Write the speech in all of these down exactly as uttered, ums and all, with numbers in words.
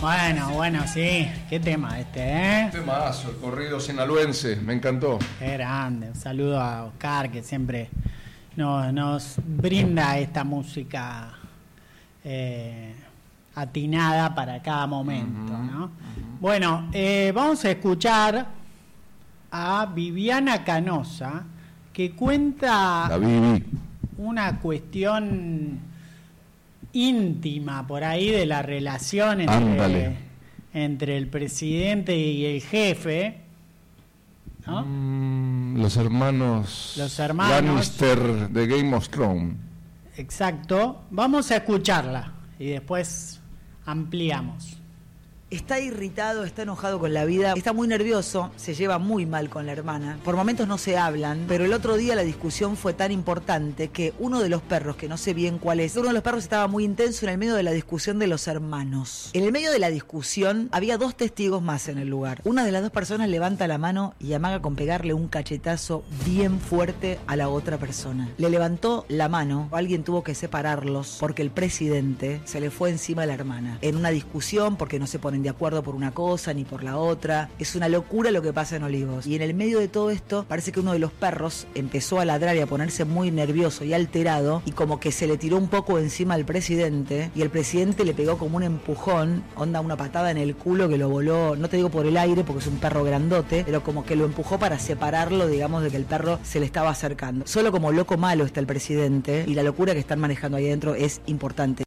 Bueno, bueno, sí. Qué tema este, ¿eh? Temazo, el corrido sinaloense, me encantó. Qué grande. Un saludo a Oscar, que siempre nos, nos brinda esta música eh, atinada para cada momento, uh-huh, ¿no? Uh-huh. Bueno, eh, vamos a escuchar a Viviana Canosa, que cuenta La Vivi. una cuestión íntima por ahí de la relación entre, entre el presidente y el jefe, ¿no? Mm, los hermanos los hermanos Lannister de Game of Thrones. Exacto. Vamos a escucharla y después ampliamos. Está irritado, está enojado con la vida, está muy nervioso, se lleva muy mal con la hermana. Por momentos no se hablan, pero el otro día la discusión fue tan importante que uno de los perros, que no sé bien cuál es, uno de los perros estaba muy intenso en el medio de la discusión de los hermanos. En el medio de la discusión había dos testigos más en el lugar. Una de las dos personas levanta la mano y amaga con pegarle un cachetazo bien fuerte a la otra persona. Le levantó la mano, alguien tuvo que separarlos porque el presidente se le fue encima a la hermana. En una discusión porque no se ponen de acuerdo por una cosa ni por la otra. Es una locura lo que pasa en Olivos. Y en el medio de todo esto parece que uno de los perros empezó a ladrar y a ponerse muy nervioso y alterado, y como que se le tiró un poco encima al presidente, y el presidente le pegó como un empujón, onda una patada en el culo que lo voló, no te digo por el aire porque es un perro grandote, pero como que lo empujó para separarlo, digamos, de que el perro se le estaba acercando. Solo como loco malo está el presidente, y la locura que están manejando ahí adentro es importante.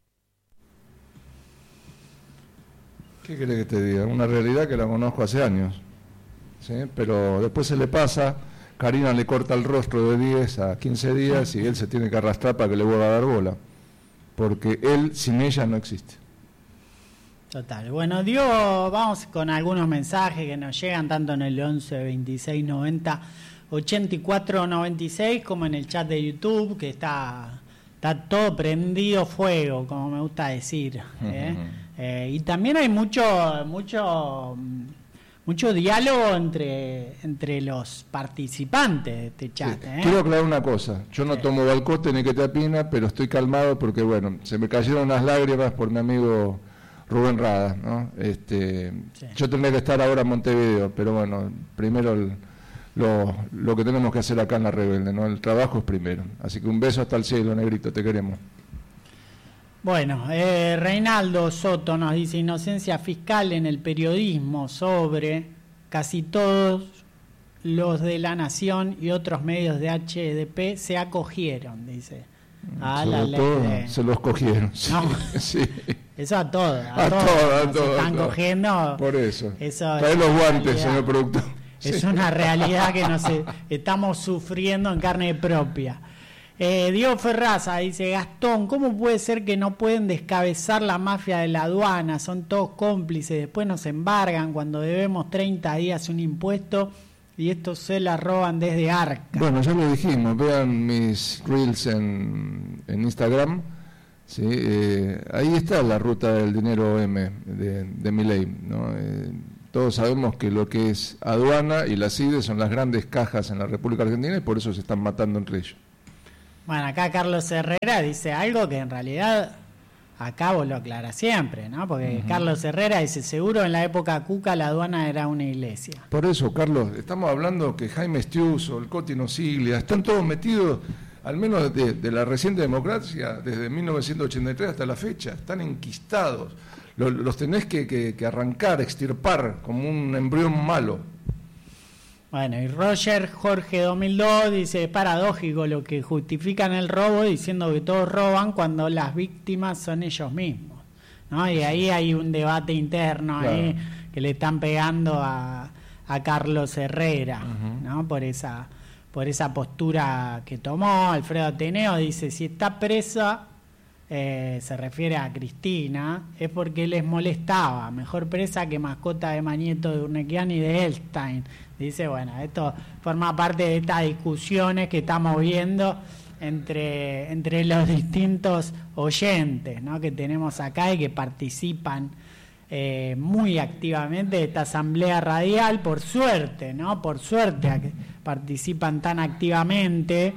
¿Qué querés que te diga? Una realidad que la conozco hace años, ¿sí? Pero después se le pasa, Karina le corta el rostro de diez a quince días y él se tiene que arrastrar para que le vuelva a dar bola, porque él sin ella no existe. Total. Bueno, Diego, vamos con algunos mensajes que nos llegan tanto en el once veintiséis noventa ochenta y cuatro noventa y seis como en el chat de YouTube, que está, está todo prendido fuego, como me gusta decir, ¿eh? Uh-huh. Eh, y también hay mucho mucho mucho diálogo entre entre los participantes de este chat. Sí. ¿eh? Quiero aclarar una cosa, yo no sí. tomo Balcote ni Quetapina, pero estoy calmado porque, bueno, se me cayeron unas lágrimas por mi amigo Rubén Rada, ¿no? Este, sí. Yo tendría que estar ahora en Montevideo, pero bueno, primero el, lo, lo que tenemos que hacer acá en La Rebelde, ¿no? El trabajo es primero. Así que un beso hasta el cielo, negrito, te queremos. Bueno, eh, Reinaldo Soto nos dice: inocencia fiscal en el periodismo sobre casi todos los de La Nación y otros medios de H D P se acogieron, dice. A Sobre la ley todo, de... se los cogieron. Sí, no, sí. Eso a todos. A, a todos. todos, a se todos. están todo. cogiendo. Por eso. eso Trae los guantes, realidad. Señor productor. Es sí. una realidad que nos estamos sufriendo en carne propia. Eh, Diego Ferraza dice: Gastón, ¿cómo puede ser que no pueden descabezar la mafia de la aduana? Son todos cómplices, después nos embargan cuando debemos treinta días un impuesto y estos se la roban desde Arca. Bueno, ya lo dijimos, vean mis reels en, en Instagram, ¿sí? Eh, ahí está la ruta del dinero M de, de Milei, ¿no? Eh, todos sabemos que lo que es aduana y la C I D E son las grandes cajas en la República Argentina y por eso se están matando entre ellos. Bueno, acá Carlos Herrera dice algo que en realidad acá vos lo aclara siempre, ¿no? Porque uh-huh. Carlos Herrera dice: seguro en la época Cuca la aduana era una iglesia. Por eso, Carlos, estamos hablando que Jaime Stiuso, el Cotino Siglia, están todos metidos, al menos de, de la reciente democracia, desde mil novecientos ochenta y tres hasta la fecha, están enquistados. Los, los tenés que, que, que arrancar, extirpar, como un embrión malo. Bueno, y Roger Jorge dos mil dos dice: paradójico lo que justifican el robo diciendo que todos roban cuando las víctimas son ellos mismos, ¿no? Y ahí hay un debate interno, claro, ahí que le están pegando a, a Carlos Herrera, uh-huh. ¿no? Por esa, por esa postura que tomó. Alfredo Ateneo dice: si está presa, eh, se refiere a Cristina, es porque les molestaba, mejor presa que mascota de Mañeto, de Urnequian y de Elstein. Dice, bueno, esto forma parte de estas discusiones que estamos viendo entre, entre los distintos oyentes, ¿no? Que tenemos acá y que participan eh, muy activamente de esta asamblea radial, por suerte, ¿no? Por suerte que participan tan activamente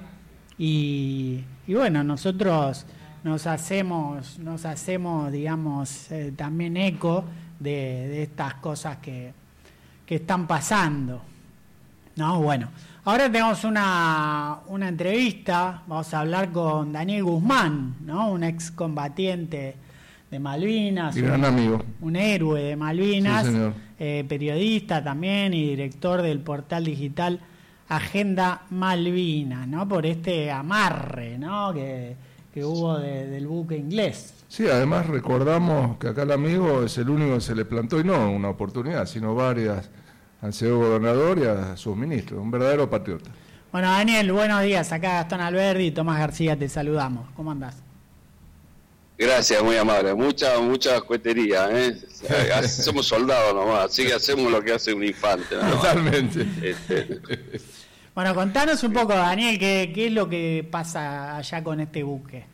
y, y bueno, nosotros nos hacemos, nos hacemos, digamos, eh, también eco de, de estas cosas que, que están pasando. No, bueno, ahora tenemos una, una entrevista, vamos a hablar con Daniel Guzmán, ¿no? Un excombatiente de Malvinas, y gran un, amigo, un héroe de Malvinas, sí, señor. Eh, periodista también y director del portal digital Agenda Malvinas, ¿no? Por este amarre, ¿no? que, que hubo de, del buque inglés. Sí, además recordamos que acá el amigo es el único que se le plantó, y no una oportunidad, sino varias, al señor gobernador y a sus ministros, un verdadero patriota. Bueno, Daniel, buenos días, acá Gastón Alberdi y Tomás García, te saludamos. ¿Cómo andás? Gracias, muy amable. Mucha, mucha cuetería, ¿eh? Somos soldados nomás, así que hacemos lo que hace un infante. ¿No? Totalmente. Este... Bueno, contanos un poco, Daniel, ¿qué, qué es lo que pasa allá con este buque?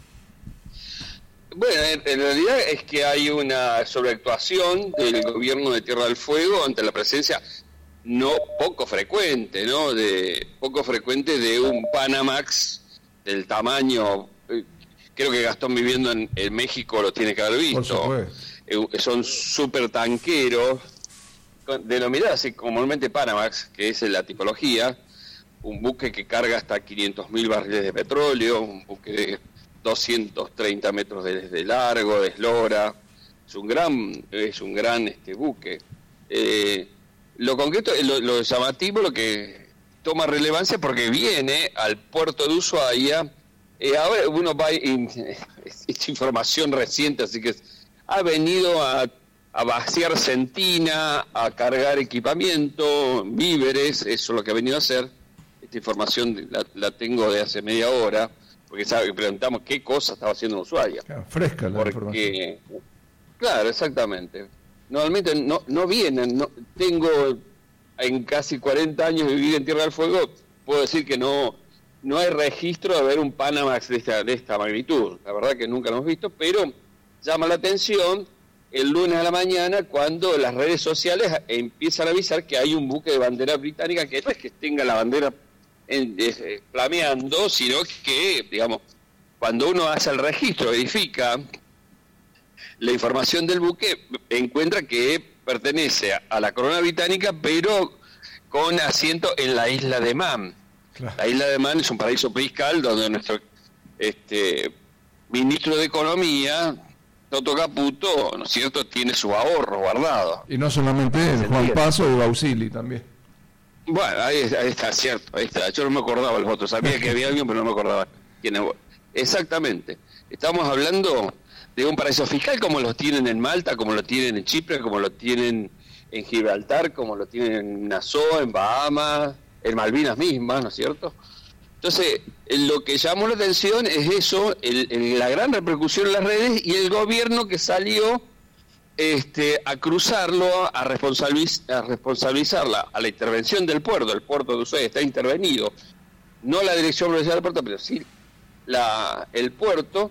Bueno, en, en realidad es que hay una sobreactuación del gobierno de Tierra del Fuego ante la presencia no poco frecuente, ¿no? De poco frecuente de un Panamax del tamaño... Creo que Gastón, viviendo en, en México, lo tiene que haber visto. Eh, son super tanqueros, denominados así comúnmente Panamax, que es la tipología, un buque que carga hasta quinientos mil barriles de petróleo, un buque de doscientos treinta metros de, de largo, de eslora. Es un gran, es un gran este buque. Eh, lo concreto, lo, lo llamativo, lo que toma relevancia porque viene al puerto de Ushuaia. Eh, ahora uno va, es información reciente, así que ha venido a, a vaciar sentina, a cargar equipamiento, víveres, eso es lo que ha venido a hacer. Esta información la, la tengo de hace media hora, porque sabe, preguntamos qué cosa estaba haciendo en Ushuaia. Claro, fresca la porque, información. Claro, exactamente. Normalmente no, no vienen, no, tengo en casi cuarenta años de vivir en Tierra del Fuego, puedo decir que no... No hay registro de ver un Panamax de esta, de esta magnitud. La verdad que nunca lo hemos visto, pero llama la atención el lunes a la mañana cuando las redes sociales empiezan a avisar que hay un buque de bandera británica que no es que tenga la bandera en, eh, flameando, sino que, digamos, cuando uno hace el registro, verifica la información del buque, encuentra que pertenece a la corona británica, pero con asiento en la isla de Man. Claro. La isla de Man es un paraíso fiscal donde nuestro este, ministro de Economía, Toto Caputo, ¿no es cierto?, tiene su ahorro guardado. Y no solamente él, Juan Paso y Bausili también. Bueno, ahí, ahí está, cierto, ahí está. Yo no me acordaba los otros, sabía que había alguien, pero no me acordaba quién es. Exactamente. Estamos hablando de un paraíso fiscal como lo tienen en Malta, como lo tienen en Chipre, como lo tienen en Gibraltar, como lo tienen en Nassau, en Bahamas, en Malvinas mismas, ¿no es cierto? Entonces, lo que llamó la atención es eso, el, el, la gran repercusión en las redes y el gobierno que salió este, a cruzarlo, a, responsabiliz, a responsabilizarla a la intervención del puerto. El puerto de Ushuaia está intervenido, no la Dirección Provincial del Puerto, pero sí la, el puerto,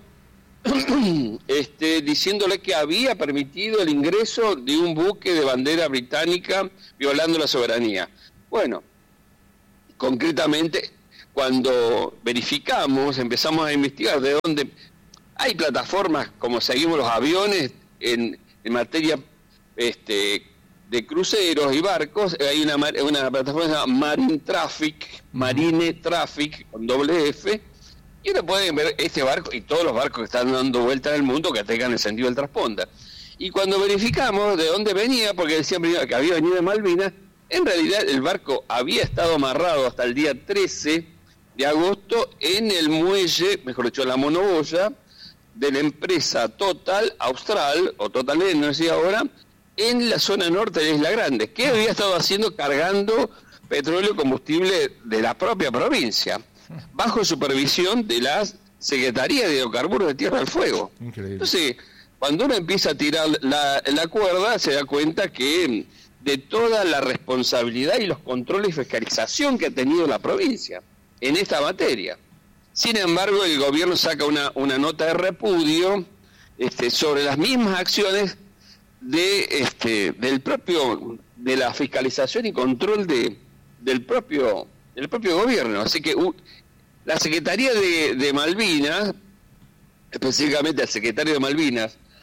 este, diciéndole que había permitido el ingreso de un buque de bandera británica violando la soberanía. Bueno, concretamente, cuando verificamos, empezamos a investigar de dónde hay plataformas, como seguimos los aviones, en, en materia este, de cruceros y barcos, hay una, una plataforma que se llama Marine Traffic, Marine Traffic, con doble F, y uno puede ver este barco y todos los barcos que están dando vueltas en el mundo que tengan el sentido del transponder. Y cuando verificamos de dónde venía, porque decían primero que había venido de Malvinas, en realidad el barco había estado amarrado hasta el día trece de agosto en el muelle, mejor dicho, la monoboya de la empresa Total Austral, o Total Energy ahora, en la zona norte de Isla Grande, que había estado haciendo, cargando petróleo combustible de la propia provincia, bajo supervisión de la Secretaría de Hidrocarburos de Tierra del Fuego. Increíble. Entonces, cuando uno empieza a tirar la, la cuerda, se da cuenta que de toda la responsabilidad y los controles y fiscalización que ha tenido la provincia en esta materia. Sin embargo, el gobierno saca una, una nota de repudio este, sobre las mismas acciones de este del propio de la fiscalización y control de del propio del propio gobierno. Así que uh, la Secretaría de, de Malvinas, específicamente el secretario de Malvinas,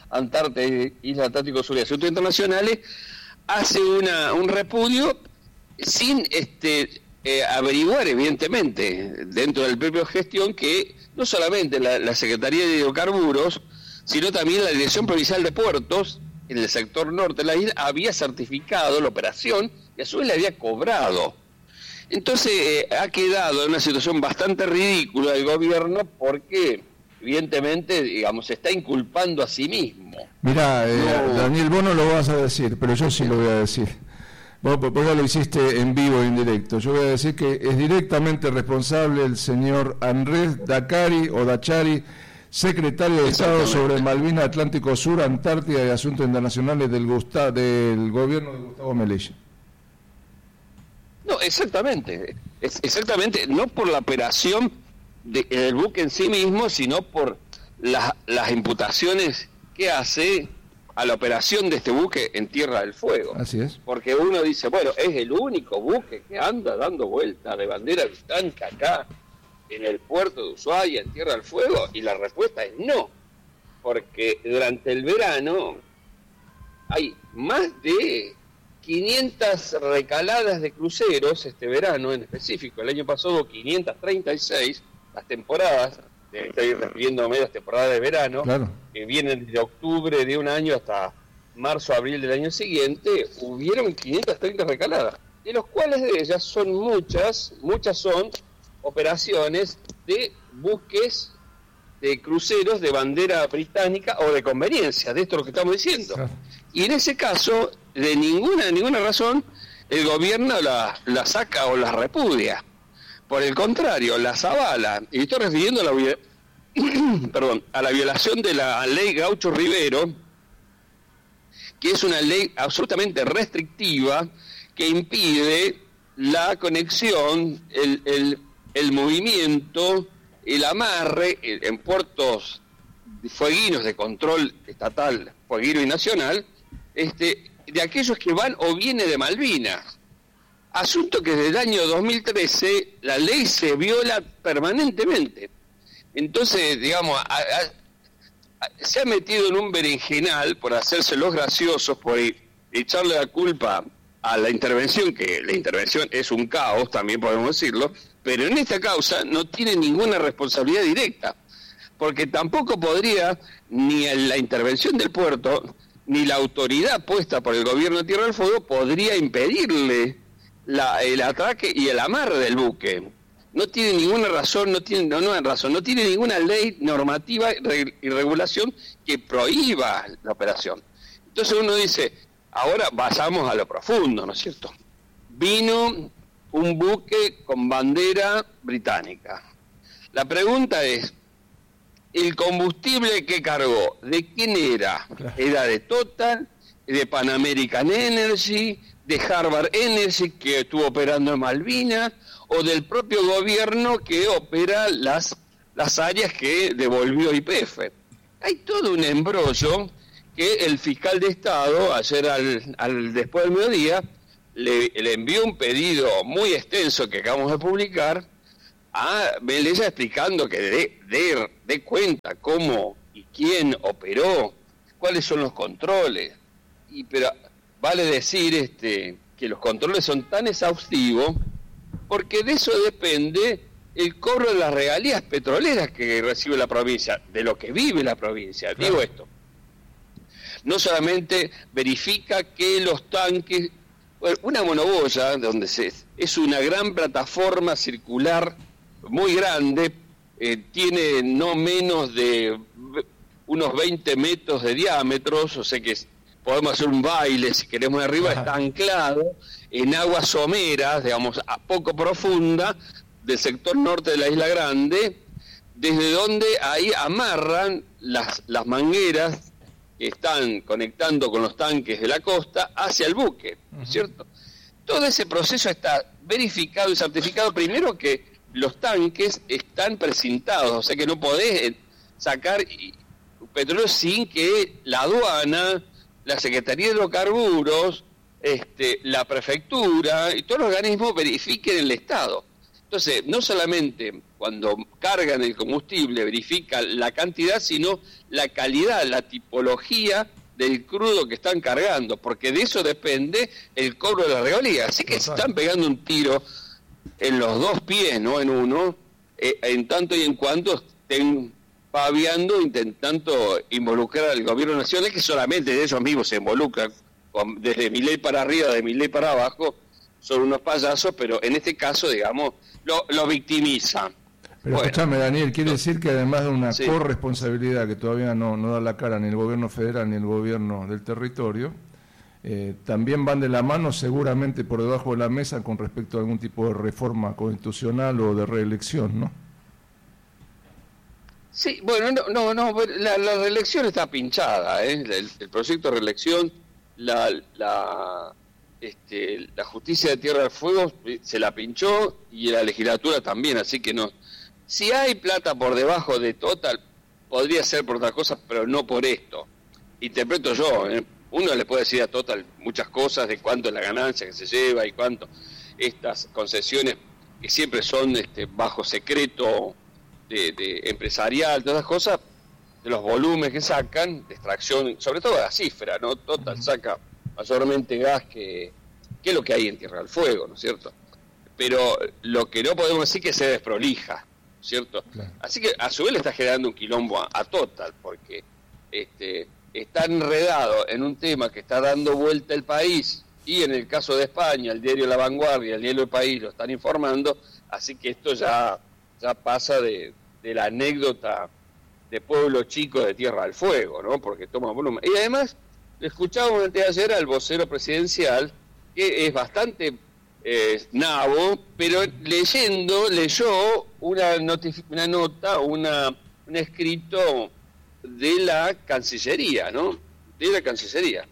Antártida, Isla Atlántico Sur y Asuntos Internacionales, hace una, un repudio sin este eh, averiguar, evidentemente, dentro del propio gestión, que no solamente la, la Secretaría de Hidrocarburos, sino también la Dirección Provincial de Puertos, en el sector norte de la isla, había certificado la operación y a su vez le había cobrado. Entonces eh, ha quedado en una situación bastante ridícula el gobierno porque evidentemente, digamos, se está inculpando a sí mismo. Mirá, eh, no. Daniel, vos no lo vas a decir, pero yo sí lo voy a decir. Vos, vos ya lo hiciste en vivo e indirecto. Yo voy a decir que es directamente responsable el señor Andrés Dacari o Dachari, secretario de Estado sobre Malvinas, Atlántico Sur, Antártida y Asuntos Internacionales del, Gusta, del gobierno de Gustavo Melella. No, exactamente. Es, exactamente, no por la operación de, del buque en sí mismo, sino por la, las imputaciones que hace a la operación de este buque en Tierra del Fuego. Así es. Porque uno dice, bueno, es el único buque que anda dando vueltas de bandera británica acá en el puerto de Ushuaia, en Tierra del Fuego, y la respuesta es no, porque durante el verano hay más de quinientas recaladas de cruceros, este verano en específico. El año pasado quinientas treinta y seis, las temporadas, estoy refiriéndome a las temporadas de verano, claro, que vienen desde octubre de un año hasta marzo, abril del año siguiente, hubieron quinientas treinta recaladas, de los cuales de ellas son muchas, muchas son operaciones de buques de cruceros de bandera británica o de conveniencia, de esto es lo que estamos diciendo. Claro. Y en ese caso, de ninguna ninguna razón, el gobierno la, la saca o la repudia. Por el contrario, las avala. Y estoy refiriendo a la, perdón, a la violación de la ley Gaucho Rivero, que es una ley absolutamente restrictiva que impide la conexión, el, el, el movimiento, el amarre en puertos fueguinos de control estatal, fueguino y nacional, este, de aquellos que van o vienen de Malvinas. Asunto que desde el año dos mil trece la ley se viola permanentemente. Entonces, digamos, a, a, a, se ha metido en un berenjenal por hacerse los graciosos, por echarle la culpa a la intervención, que la intervención es un caos, también podemos decirlo, pero en esta causa no tiene ninguna responsabilidad directa, porque tampoco podría ni la intervención del puerto, ni la autoridad puesta por el gobierno de Tierra del Fuego podría impedirle la, el atraque y el amarre del buque. No tiene ninguna razón, no tiene, no, no hay razón, no tiene ninguna ley normativa y regulación que prohíba la operación. Entonces uno dice, ahora vayamos a lo profundo, ¿no es cierto? Vino un buque con bandera británica. La pregunta es, ¿el combustible que cargó, de quién era? ¿Era de Total, de Pan American Energy, de Harvard Energy, que estuvo operando en Malvinas, o del propio gobierno que opera las, las áreas que devolvió Y P F? Hay todo un embrollo que el fiscal de Estado, ayer al, al después del mediodía, le, le envió un pedido muy extenso que acabamos de publicar a Melella, explicando que dé de, de cuenta cómo y quién operó, cuáles son los controles. Y pero vale decir este que los controles son tan exhaustivos porque de eso depende el cobro de las regalías petroleras que recibe la provincia, de lo que vive la provincia. Claro. Digo esto, no solamente verifica que los tanques, bueno, una monoboya donde se, es una gran plataforma circular muy grande, eh, tiene no menos de unos veinte metros de diámetro, o sea que podemos hacer un baile si queremos de arriba. Ajá. Está anclado en aguas someras, digamos, a poco profunda, del sector norte de la Isla Grande, desde donde ahí amarran las, las mangueras que están conectando con los tanques de la costa hacia el buque, ¿no es cierto? Todo ese proceso está verificado y certificado, primero que los tanques están precintados, o sea que no podés sacar petróleo sin que la aduana, la Secretaría de Hidrocarburos, este, la prefectura y todos los organismos verifiquen el estado. Entonces, no solamente cuando cargan el combustible verifican la cantidad, sino la calidad, la tipología del crudo que están cargando, porque de eso depende el cobro de la regalía. Así que se están pegando un tiro en los dos pies, no en uno, eh, en tanto y en cuanto estén paviando, intentando involucrar al gobierno nacional, que solamente de ellos mismos se involucran, con, desde Milei para arriba, de Milei para abajo, son unos payasos, pero en este caso, digamos, lo, lo victimizan. Pero bueno, escúchame, Daniel, quiere decir que además de una sí. corresponsabilidad que todavía no, no da la cara ni el gobierno federal ni el gobierno del territorio, eh, también van de la mano seguramente por debajo de la mesa con respecto a algún tipo de reforma constitucional o de reelección, ¿no? Sí, bueno, no, no, no la, la reelección está pinchada, ¿eh? el, el proyecto de reelección, la... la Este, la justicia de Tierra del Fuego se la pinchó y la legislatura también, así que no. Si hay plata por debajo de Total, podría ser por otras cosas, pero no por esto. Interpreto yo, ¿eh? Uno le puede decir a Total muchas cosas de cuánto es la ganancia que se lleva y cuánto estas concesiones que siempre son este, bajo secreto de, de empresarial, todas las cosas, de los volúmenes que sacan, de extracción, sobre todo de la cifra, ¿no? Total saca mayormente gas que, que es lo que hay en Tierra del Fuego, ¿no es cierto? Pero lo que no podemos decir que se desprolija, ¿cierto? Claro. Así que a su vez le está generando un quilombo a, a Total, porque este, está enredado en un tema que está dando vuelta el país, y en el caso de España, el diario La Vanguardia, el diario El País lo están informando, así que esto ya, ya pasa de, de la anécdota de pueblo chico de Tierra del Fuego, ¿no? Porque toma volumen. Y además, escuchábamos antes de ayer al vocero presidencial, que es bastante eh, nabo, pero leyendo, leyó una, notif- una nota, una, un escrito de la Cancillería, ¿no? De la Cancillería.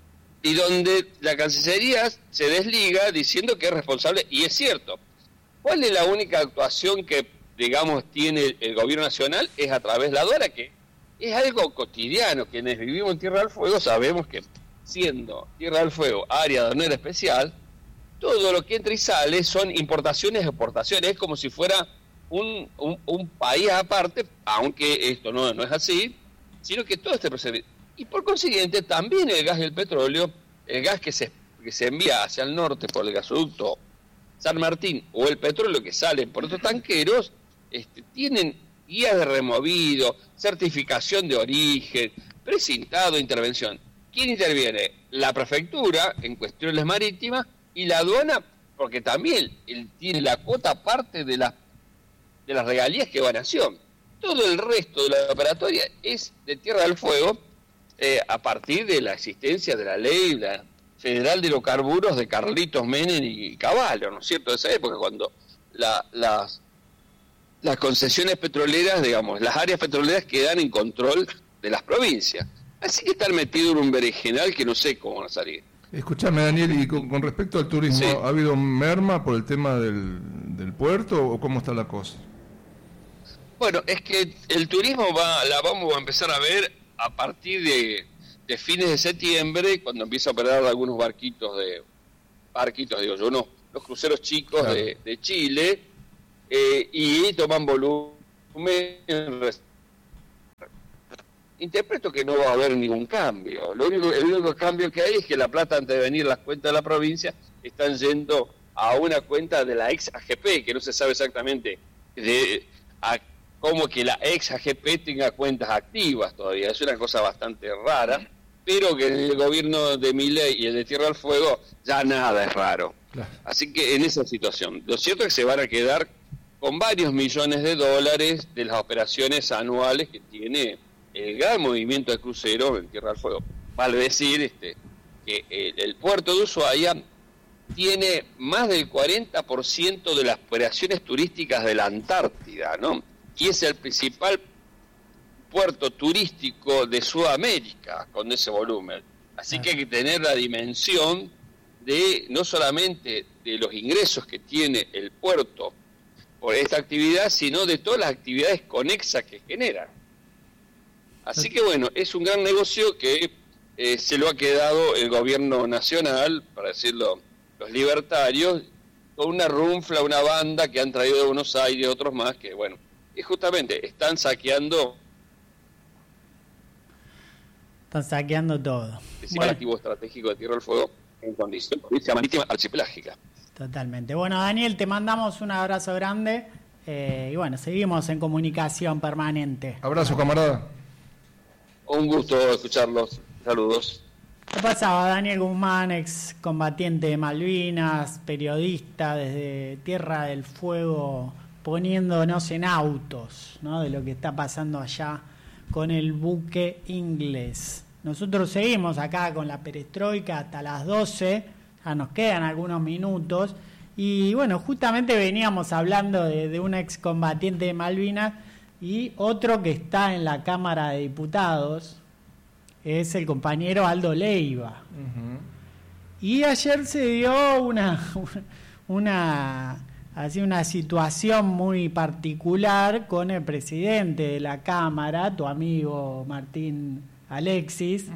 Y donde la Cancillería se desliga diciendo que es responsable, y es cierto. ¿Cuál es la única actuación que, digamos, tiene el, el gobierno nacional? Es a través de la aduana, que es algo cotidiano. Quienes vivimos en Tierra del Fuego sabemos que, siendo Tierra del Fuego área aduanera especial, todo lo que entra y sale son importaciones y exportaciones. Es como si fuera un, un, un país aparte, aunque esto no, no es así, sino que todo este procedimiento. Y por consiguiente también el gas y el petróleo, el gas que se, que se envía hacia el norte por el gasoducto San Martín, o el petróleo que sale por otros tanqueros, este, tienen guías de removido, certificación de origen, precintado, intervención. ¿Quién interviene? La prefectura en cuestiones marítimas y la aduana, porque también él tiene la cuota aparte de, la, de las regalías que va a Nación. Todo el resto de la operatoria es de Tierra del Fuego, eh, a partir de la existencia de la ley la federal de hidrocarburos de Carlitos Menem y Cavallo, ¿no es cierto? De esa época, cuando la, las las concesiones petroleras, digamos, las áreas petroleras quedan en control de las provincias. Así que están metidos en un berenjenal que no sé cómo van a salir. Escúchame, Daniel, y con, con respecto al turismo, sí. ¿ha habido merma por el tema del, del puerto o cómo está la cosa? Bueno, es que el turismo va, la vamos a empezar a ver a partir de, de fines de septiembre, cuando empieza a operar algunos barquitos de, barquitos digo yo, no, los cruceros chicos claro. de, de Chile, Eh, y toman volumen. Interpreto que no va a haber ningún cambio. Lo único, el único cambio que hay es que la plata, antes de venir las cuentas de la provincia, están yendo a una cuenta de la ex A G P, que no se sabe exactamente de a, cómo que la ex A G P tenga cuentas activas todavía. Es una cosa bastante rara, pero que en el gobierno de Milei y el de Tierra del Fuego ya nada es raro. Claro. Así que en esa situación, lo cierto es que se van a quedar con varios millones de dólares de las operaciones anuales que tiene el gran movimiento de cruceros en Tierra del Fuego. Vale decir este, que el, el puerto de Ushuaia tiene más del cuarenta por ciento de las operaciones turísticas de la Antártida, ¿no? Y es el principal puerto turístico de Sudamérica con ese volumen. Así que hay que tener la dimensión de no solamente de los ingresos que tiene el puerto por esta actividad, sino de todas las actividades conexas que generan. Así que bueno, es un gran negocio que eh, se lo ha quedado el gobierno nacional, para decirlo, los libertarios, con una runfla, una banda que han traído de Buenos Aires, otros más, que bueno, y justamente están saqueando... Están saqueando todo. Ese bueno. Activo estratégico de Tierra del Fuego en condición marítima archipelágica. Totalmente. Bueno, Daniel, te mandamos un abrazo grande eh, y bueno, seguimos en comunicación permanente. Abrazo, camarada. Un gusto escucharlos. Saludos. ¿Qué pasaba? Daniel Guzmán, ex combatiente de Malvinas, periodista desde Tierra del Fuego, poniéndonos en autos, ¿no?, de lo que está pasando allá con el buque inglés. Nosotros seguimos acá con la perestroika hasta las doce, ya nos quedan algunos minutos, y bueno, justamente veníamos hablando de, de un excombatiente de Malvinas y otro que está en la Cámara de Diputados, es el compañero Aldo Leiva. Uh-huh. Y ayer se dio una, una, así una situación muy particular con el presidente de la Cámara, tu amigo Martín Alexis.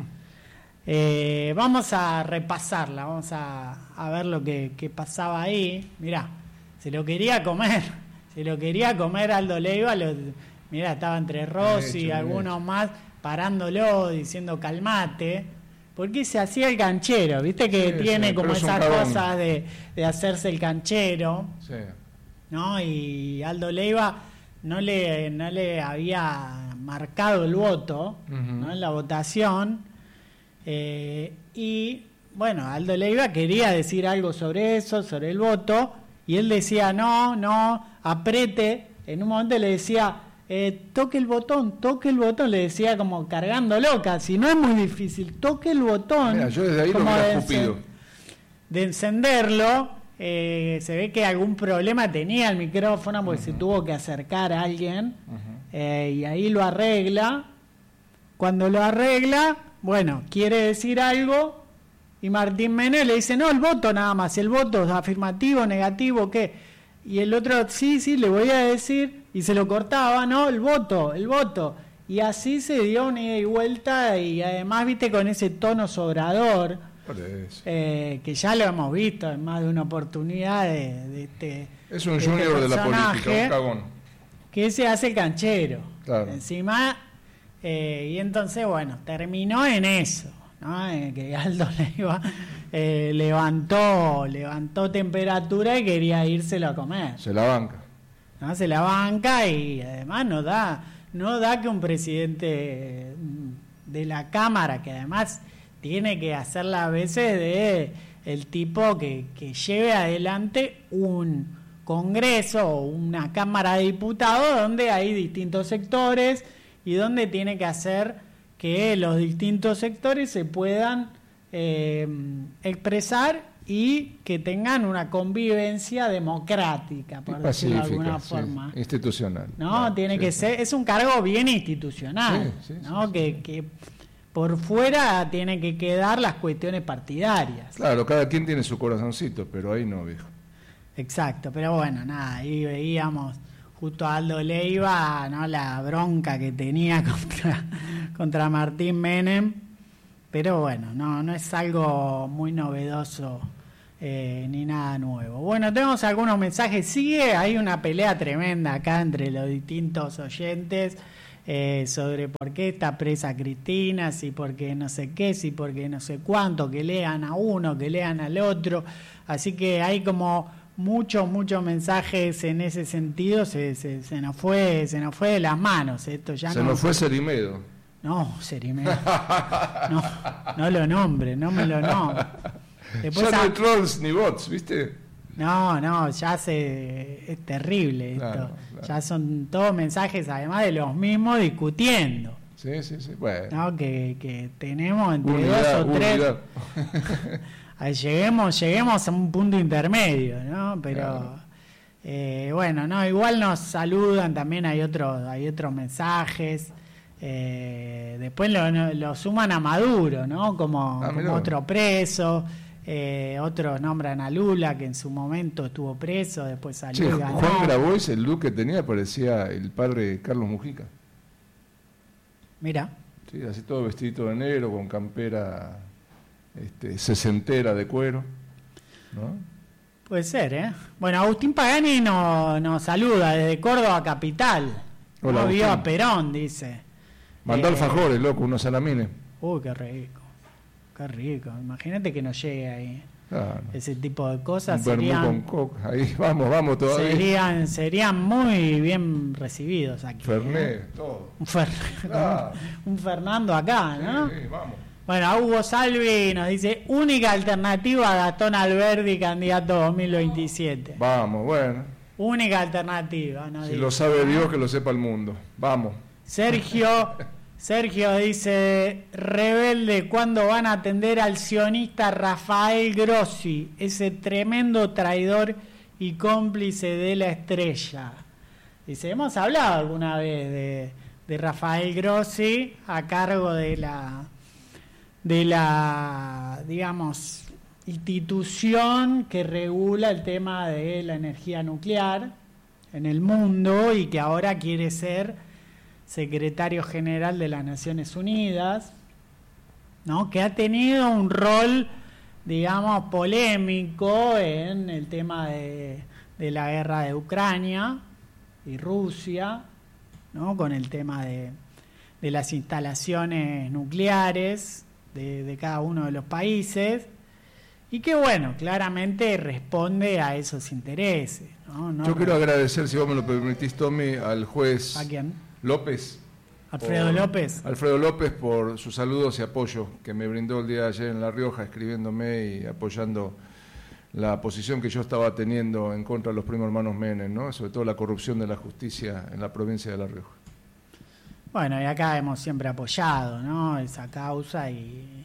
Eh, vamos a repasarla, vamos a, a ver lo que, que pasaba ahí. Mirá, se lo quería comer, se lo quería comer Aldo Leiva. Lo, mirá, estaba entre Rossi y algunos más parándolo, diciendo calmate, porque se hacía el canchero, viste que sí, tiene sí, como esas cosas de, de hacerse el canchero, sí. ¿no? Y Aldo Leiva no le, no le había marcado el voto, uh-huh. ¿no?, en la votación, eh, y bueno, Aldo Leiva quería decir algo sobre eso, sobre el voto, y él decía no, no, apriete, en un momento le decía Eh, toque el botón, toque el botón, le decía como cargando loca, si no es muy difícil, toque el botón. Mira, yo desde ahí lo hubiera escupido. De encenderlo, eh, se ve que algún problema tenía el micrófono porque uh-huh. se tuvo que acercar a alguien, uh-huh. eh, y ahí lo arregla. Cuando lo arregla, bueno, quiere decir algo, y Martín Menem le dice, no, el voto nada más, el voto es afirmativo, negativo, ¿qué? Y el otro, sí, sí, le voy a decir, y se lo cortaba, ¿no? El voto, el voto. Y así se dio una ida y vuelta, y además, viste, con ese tono sobrador, eh, que ya lo hemos visto en más de una oportunidad de, de este. Es un junior este de la política, un cagón. Que se hace canchero. Claro. Encima, eh, y entonces, bueno, terminó en eso, ¿no? Eh, que Aldo Leiva eh, levantó, levantó temperatura y quería írselo a comer. Se la banca. ¿No? Se la banca y además no da, no da que un presidente de la Cámara, que además tiene que hacerla a veces de el tipo que, que lleve adelante un Congreso o una Cámara de Diputados donde hay distintos sectores y donde tiene que hacer que los distintos sectores se puedan eh, expresar y que tengan una convivencia democrática, por decirlo de alguna forma. Sí, institucional. No, claro, tiene sí, que sí. ser, es un cargo bien institucional, sí, sí, ¿no? Sí, sí, que, sí. que por fuera tiene que quedar las cuestiones partidarias. Claro, cada quien tiene su corazoncito, pero ahí no, viejo. Exacto, pero bueno, nada, ahí veíamos justo a Aldo Leiva, ¿no?, la bronca que tenía contra, contra Martín Menem, pero bueno, no, no es algo muy novedoso. Eh, ni nada nuevo. Bueno, tenemos algunos mensajes. Sigue, hay una pelea tremenda acá entre los distintos oyentes eh, sobre por qué está presa Cristina, si porque no sé qué, si porque no sé cuánto, que lean a uno, que lean al otro. Así que hay como muchos, muchos mensajes en ese sentido. Se, se, se nos fue, se nos fue de las manos. Esto ya se no, nos fue Cerimedo. No, Cerimedo. No, no lo nombre, no me lo nombre. Después ya no hay trolls ni bots, ¿viste? No, no, ya se, es terrible esto. Claro, claro. Ya son todos mensajes, además de los mismos, discutiendo. Sí, sí, sí. Bueno. ¿No? Que, que tenemos entre unidad, dos o tres. lleguemos, lleguemos a un punto intermedio, ¿no? Pero claro. eh, bueno, no, igual nos saludan, también hay otros, hay otros mensajes. Eh, después lo, lo suman a Maduro, ¿no? Como, ah, como otro preso. Eh, otros nombran a Lula, que en su momento estuvo preso, después salió sí, y ganó. Juan Grabois, el look que tenía parecía el padre Carlos Mujica. Mira. Sí, así todo vestido de negro, con campera este, sesentera de cuero, ¿no? Puede ser, ¿eh? Bueno, Agustín Pagani nos no saluda desde Córdoba Capital. Hola, no vio Agustín. a Perón, dice. Mandó Eh, alfajores, loco, unos salamines. Uy, qué rico. Qué rico. Imagínate que nos llegue ahí. Claro. Ese tipo de cosas Un vermú serían, con coca. Ahí, vamos, vamos todavía. serían, serían muy bien recibidos aquí. ¿eh? Fernet, todo. Un, Fer- Claro. un Fernando acá, ¿no? Sí, sí, vamos. Bueno, Hugo Salvi nos dice, única alternativa a Gastón Alberdi, candidato dos mil veintisiete. Vamos, bueno. Única alternativa. Nos Si dice. lo sabe Dios, que lo sepa el mundo. Vamos. Sergio, Sergio dice, rebelde, ¿cuándo van a atender al sionista Rafael Grossi, ese tremendo traidor y cómplice de la estrella? Dice, hemos hablado alguna vez de, de Rafael Grossi a cargo de la, de la, digamos, institución que regula el tema de la energía nuclear en el mundo y que ahora quiere ser secretario general de las Naciones Unidas, ¿no? Que ha tenido un rol, digamos, polémico en el tema de, de la guerra de Ucrania y Rusia, ¿no? Con el tema de, de las instalaciones nucleares de, de cada uno de los países, y que, bueno, claramente responde a esos intereses, ¿no? No Yo quiero agradecer, si vos me lo permitís, Tommy, al juez ¿A quién? López. Alfredo por- López. Alfredo López por sus saludos y apoyo que me brindó el día de ayer en La Rioja, escribiéndome y apoyando la posición que yo estaba teniendo en contra de los primos hermanos Menem, ¿no? Sobre todo la corrupción de la justicia en la provincia de La Rioja. Bueno, y acá hemos siempre apoyado, ¿no? Esa causa y,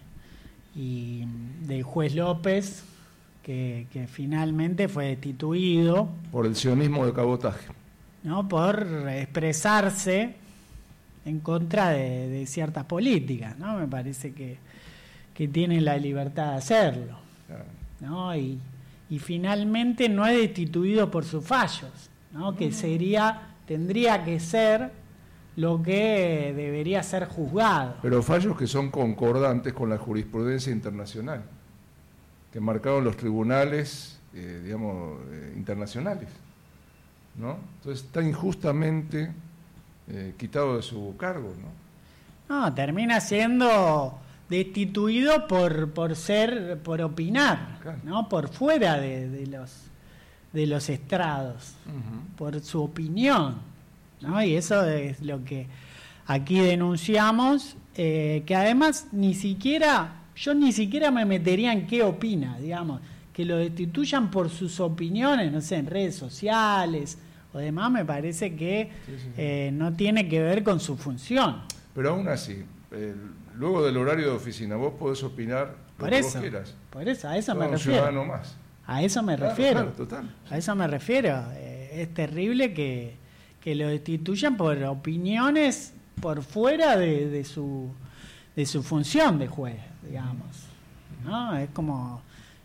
y del juez López, que, que finalmente fue destituido, Por el sionismo de cabotaje. ¿no? Por expresarse en contra de, de ciertas políticas, ¿no? Me parece que, que tiene la libertad de hacerlo, ¿no? Y, y finalmente no es destituido por sus fallos, ¿no? Que sería, tendría que ser lo que debería ser juzgado. Pero fallos que son concordantes con la jurisprudencia internacional, que marcaron los tribunales, eh, digamos, eh, internacionales, ¿no? Entonces está injustamente eh, quitado de su cargo, ¿no? No, termina siendo destituido por por ser, por opinar, Claro. ¿no? Por fuera de, de los de los estrados, por su opinión, ¿no? Y eso es lo que aquí denunciamos, eh, que además ni siquiera, yo ni siquiera me metería en qué opina, digamos, que lo destituyan por sus opiniones, no sé, en redes sociales o demás, me parece que Sí, sí, sí. eh, no tiene que ver con su función. Pero aún así, eh, luego del horario de oficina, vos podés opinar lo Por que eso, vos quieras. por eso, a eso Sos me un refiero. ciudadano más. A eso me Claro, refiero. claro, total. A eso me refiero. Eh, es terrible que, que lo destituyan por opiniones por fuera de, de su de su función de juez, digamos, ¿no? Es como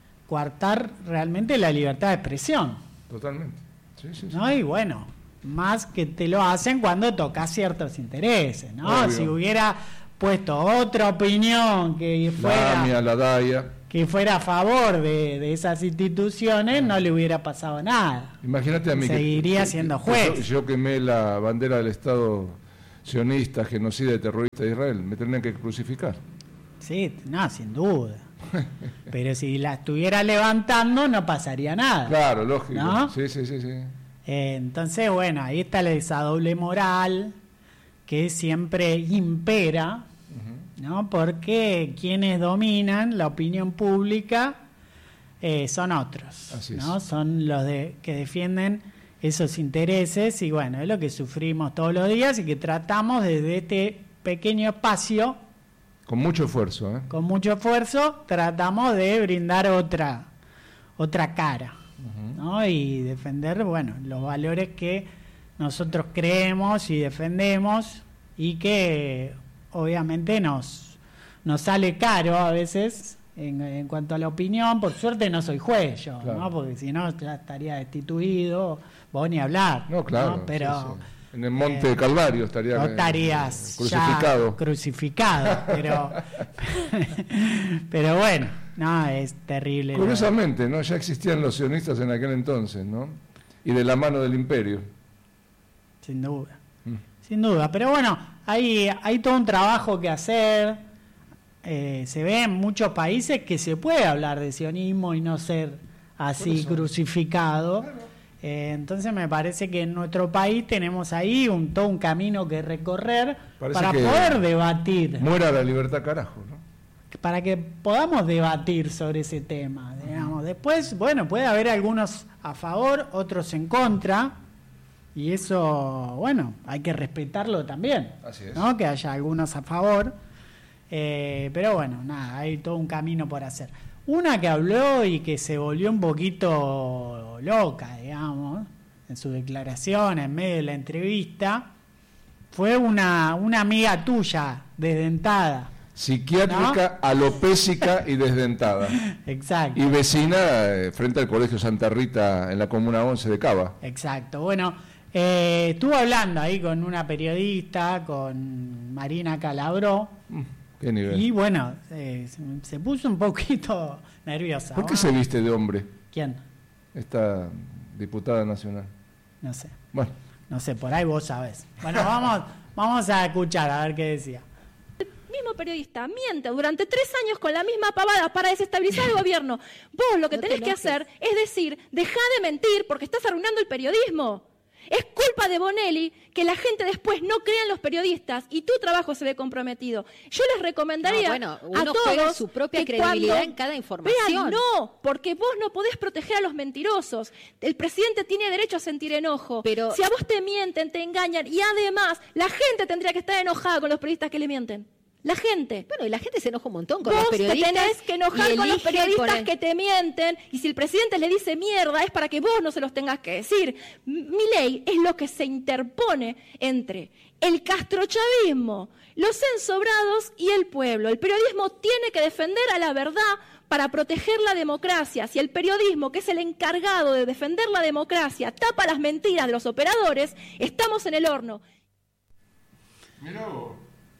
coartar realmente la libertad de expresión, Totalmente. Sí, sí, sí. ¿no? Y bueno, más que te lo hacen cuando tocas ciertos intereses, ¿no? Obvio. Si hubiera puesto otra opinión que La fuera AMIA, la DAIA. que fuera a favor de, de esas instituciones, no le hubiera pasado nada. Imagínate a mí que- Seguiría que, siendo que juez. Yo, yo quemé la bandera del Estado sionista, genocida y terrorista de Israel. Me tendrían que crucificar. Sí, no, sin duda. Pero si la estuviera levantando, no pasaría nada. Claro, lógico. ¿No? Sí, sí, sí, sí. Eh, entonces, bueno, ahí está esa doble moral que siempre impera, ¿no? Porque quienes dominan la opinión pública eh, son otros, Así es. ¿no? Son los de, que defienden esos intereses y bueno, es lo que sufrimos todos los días y que tratamos desde este pequeño espacio, Con mucho esfuerzo, ¿eh? con mucho esfuerzo, tratamos de brindar otra, otra cara, ¿no? Y defender, bueno, los valores que nosotros creemos y defendemos y que obviamente nos, nos sale caro a veces en, en cuanto a la opinión. Por suerte no soy juez yo, Claro. ¿no? Porque si no ya estaría destituido, vos ni hablar. No, claro. ¿no? Pero sí, sí. En el Monte Calvario estaría no eh, estarías crucificado. ya crucificado, pero pero bueno, No, es terrible. Curiosamente, ¿no? Ya existían los sionistas en aquel entonces, ¿no? Y de la mano del imperio. Sin duda. Mm. Sin duda. Pero bueno, hay, hay todo un trabajo que hacer. Eh, se ve en muchos países que se puede hablar de sionismo y no ser así crucificado. Claro. Eh, entonces me parece que en nuestro país tenemos ahí un, todo un camino que recorrer parece para que poder debatir. Muera la libertad, carajo, ¿no? Para que podamos debatir sobre ese tema, digamos. Después, bueno, puede haber algunos a favor, otros en contra, y eso, bueno, hay que respetarlo también. Así es. ¿No? Que haya algunos a favor, eh, pero bueno, nada, hay todo un camino por hacer. Una que habló y que se volvió un poquito loca, digamos, en su declaración, en medio de la entrevista, fue una, una amiga tuya, desdentada. Psiquiátrica, ¿no? Alopésica y desdentada. Exacto. Y vecina eh, frente al Colegio Santa Rita en la Comuna once de Cava. Exacto. Bueno, eh, estuvo hablando ahí con una periodista, con Marina Calabró. Mm, qué nivel. Y bueno, eh, se, se puso un poquito nerviosa. ¿Por qué ¿no? se viste de hombre? ¿Quién? Esta diputada nacional. No sé. Bueno. No sé, por ahí vos sabés. Bueno, vamos, vamos a escuchar a ver qué decía. Mismo periodista miente durante tres años con la misma pavada para desestabilizar el gobierno. Vos lo que no tenés que hacer es decir, dejá de mentir porque estás arruinando el periodismo. Es culpa de Bonelli que la gente después no crea en los periodistas y tu trabajo se ve comprometido. Yo les recomendaría no, bueno, uno a todos juega su propia credibilidad en cada información. Vean, no, porque vos no podés proteger a los mentirosos. El presidente tiene derecho a sentir enojo. Pero si a vos te mienten, te engañan y además la gente tendría que estar enojada con los periodistas que le mienten. La gente. Bueno, y la gente se enoja un montón con Vos los periodistas. Vos te tenés que enojar con los periodistas poner... que te mienten, y si el presidente le dice mierda es para que vos no se los tengas que decir. Milei es lo que se interpone entre el castrochavismo, los ensobrados y el pueblo. El periodismo tiene que defender a la verdad para proteger la democracia. Si el periodismo, que es el encargado de defender la democracia, tapa las mentiras de los operadores, estamos en el horno. Mirá vos.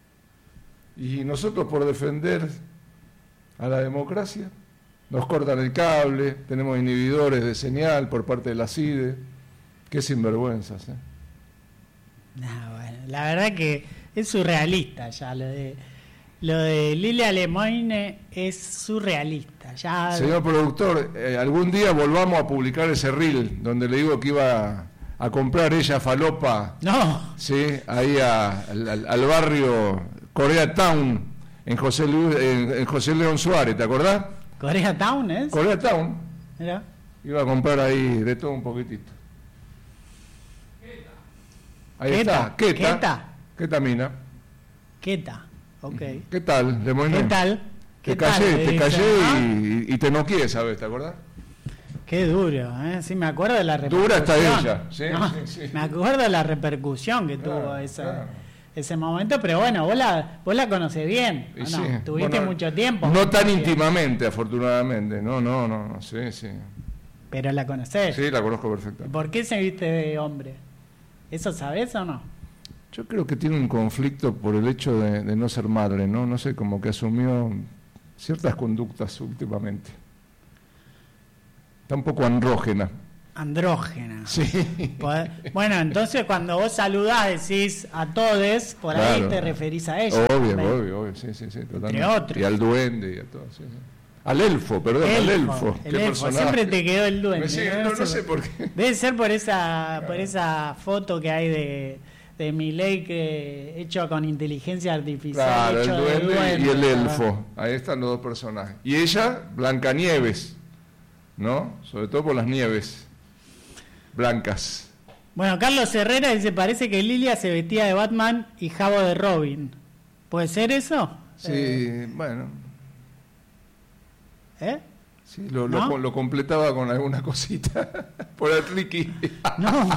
Y nosotros por defender a la democracia, nos cortan el cable, tenemos inhibidores de señal por parte de la C I D E. Qué sinvergüenzas, ¿eh? No, bueno, la verdad que es surrealista ya lo de lo de Lilia Lemoine es surrealista. Ya... Señor productor, eh, algún día volvamos a publicar ese reel donde le digo que iba a comprar ella falopa. No. Sí, ahí a, al, al barrio Koreatown, en José, Luis, en, en José León Suárez, ¿te acordás? Koreatown, ¿es? Koreatown. Mira. Iba a comprar ahí de todo un poquitito. Ahí Queta. está, Queta. Queta. Queta mina. Queta, ok. ¿Qué tal, Lemoine? ¿Qué tal? Te callé, te callé y, y te noqué, ¿sabes? ¿Te acordás? Qué duro, ¿eh? Sí, me acuerdo de la repercusión. Dura está ella, sí, no, sí, sí. Me acuerdo de la repercusión que claro, tuvo esa... Claro. ese momento, pero bueno, vos la, vos la conocés bien, ¿o no? Sí. Tuviste bueno, mucho tiempo. No tan íntimamente, afortunadamente, no, no, no, no, sí, sí. Pero la conocés. Sí, la conozco perfectamente. ¿Por qué se viste de hombre? ¿Eso sabés o no? Yo creo que tiene un conflicto por el hecho de, de no ser madre, ¿no? No sé, como que asumió ciertas conductas últimamente. Está un poco andrógena. Andrógena. Sí. Bueno, entonces cuando vos saludás decís a todes, por claro. Ahí te referís a ella. Obvio, ¿ves? obvio, obvio, sí, sí, sí, totalmente. Entre otros. Y al duende y a todo, sí, sí. Al elfo, perdón, elfo, al elfo. El elfo, personaje. Siempre te quedó el duende. Sí, no, no sé por qué. Debe ser por esa, claro. por esa foto que hay de, de Milei que hecho con inteligencia artificial. Claro, hecho el duende, de duende y el elfo. Ahí están los dos personajes. Y ella, Blancanieves, ¿no? Sobre todo por las nieves blancas. Bueno, Carlos Herrera dice, parece que Lilia se vestía de Batman y Jabo de Robin. ¿Puede ser eso? Sí, eh. bueno. ¿Eh? Sí, lo, ¿No? lo, lo completaba con alguna cosita por el Ricky. No.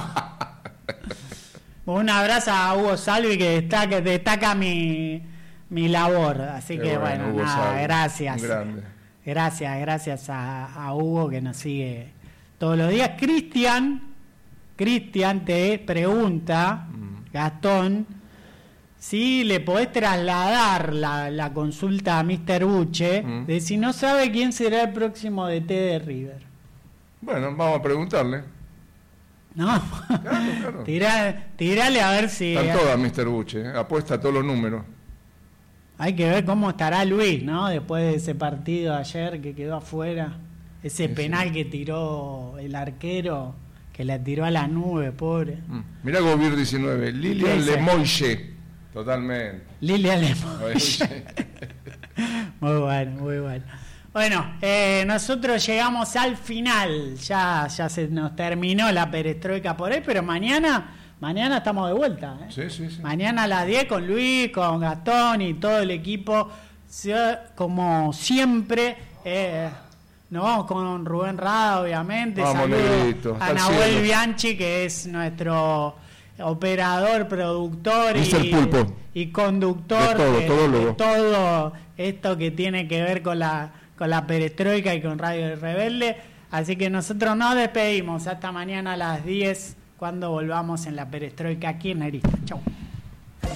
Un abrazo a Hugo Salvi que destaca, destaca mi, mi labor. Así Qué que bueno, bueno, Hugo nada, Salvi, gracias. un grande. Gracias, gracias a, a Hugo que nos sigue todos los días. Cristian, Cristian te pregunta, mm. Gastón, si le podés trasladar la, la consulta a mister Buche mm. de si no sabe quién será el próximo D T de River. Bueno, vamos a preguntarle. No, claro, claro. Tirá, tirale a ver si... Están todas, mister Buche, ¿eh? Apuesta a todos los números. Hay que ver cómo estará Luis, ¿no? Después de ese partido ayer que quedó afuera. Ese sí, penal sí. que tiró el arquero, que la tiró a la nube, pobre. Mm. Mirá Gobir diecinueve, Lilian Lemoyche. Totalmente. Lilian Lemoyche. Muy bueno, muy bueno. Bueno, eh, nosotros llegamos al final. Ya, ya se nos terminó la perestroika por ahí, pero mañana... Mañana estamos de vuelta. ¿eh? Sí, sí, sí. Mañana a las diez con Luis, con Gastón y todo el equipo. Como siempre, eh, nos vamos con Rubén Rada, obviamente. Saludos a Nahuel Bianchi, que es nuestro operador, productor y, y conductor de todo, de, todo, de todo esto que tiene que ver con la, con la perestroika y con Radio Rebelde. Así que nosotros nos despedimos. Hasta mañana a las diez. Cuando volvamos en la perestroika aquí en Arista. Chau.